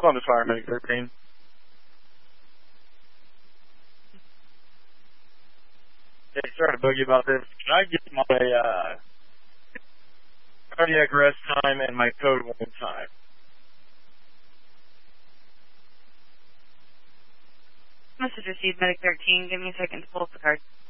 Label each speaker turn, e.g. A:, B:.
A: Columbus Fire Medic 13. Hey, sorry to bug you about this. Can I get my cardiac arrest time and my code one time?
B: Message received, Medic 13. Give me a second to pull up the card.